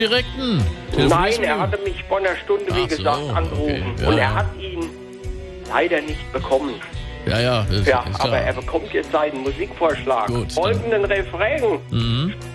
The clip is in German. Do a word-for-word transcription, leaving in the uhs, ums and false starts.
direkten? Nein, er hatte mich vor einer Stunde, wie Ach so, gesagt, angerufen. okay, ja, und er ja. hat ihn leider nicht bekommen. Ja, ja. Das Ja, ist aber klar. er bekommt jetzt seinen Musikvorschlag. Gut, Folgenden Refrain. Mhm.